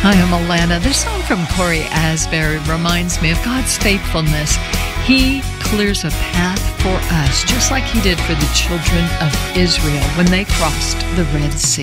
Hi, I'm Alana. This song from Corey Asbury reminds me of God's faithfulness. He clears a path for us, just like He did for the children of Israel when they crossed the Red Sea.